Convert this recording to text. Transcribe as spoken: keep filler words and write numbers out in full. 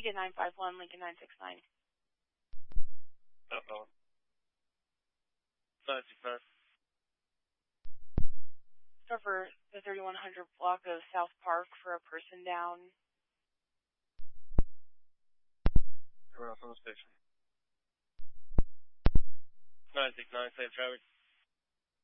Lincoln nine five one, Lincoln nine six nine. Uh-oh. nine six nine. For the thirty-one hundred block of South Park for a person down. Everyone else on the station. nine six nine, safe traffic.